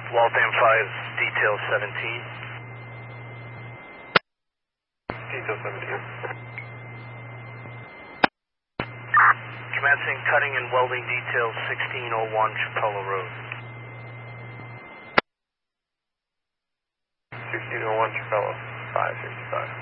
Waltham 5, detail 17. Detail 17. Commencing cutting and welding detail 1601 Chapella Road. 1601 Chapella, 565.